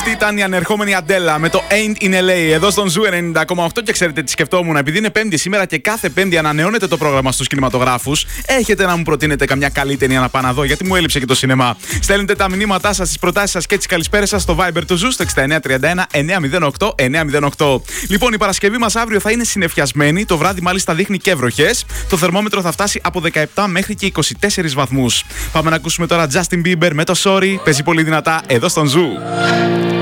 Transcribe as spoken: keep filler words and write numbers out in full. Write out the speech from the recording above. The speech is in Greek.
Αυτή ήταν η ανερχόμενη Αντέλα με το Ain't in ελ έι εδώ στον Ζου ενενήντα κόμμα οκτώ. Και ξέρετε τι σκεφτόμουν, επειδή είναι Πέμπτη σήμερα και κάθε Πέμπτη ανανεώνεται το πρόγραμμα στους κινηματογράφους, έχετε να μου προτείνετε καμιά καλή ταινία να πάω να δω, γιατί μου έλειψε και το σινεμά. Στέλνετε τα μηνύματά σας, τις προτάσεις σας και τις καλησπέρες σας στο Viber του Ζου στο εξήντα εννέα τριάντα ένα εννιακόσια οκτώ εννιακόσια οκτώ. Λοιπόν, η Παρασκευή μας αύριο θα είναι συννεφιασμένη, το βράδυ μάλιστα δείχνει και βροχές. Το θερμόμετρο θα φτάσει από δεκαεπτά μέχρι και είκοσι τέσσερις βαθμούς. Πάμε να ακούσουμε τώρα Justin Bieber με το Sorry. Παίζει πολύ δυνατά εδώ στον Ζου.